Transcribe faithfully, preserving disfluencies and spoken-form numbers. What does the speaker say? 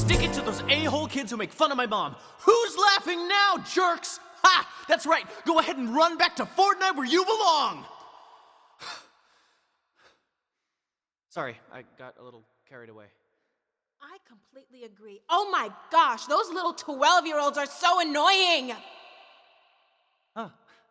stick it to those a-hole kids who make fun of my mom. Who's laughing now, jerks? Ha! That's right. Go ahead and run back to Fortnite where you belong. Sorry, I got a little carried away. I completely agree. Oh my gosh, those little twelve-year-olds are so annoying.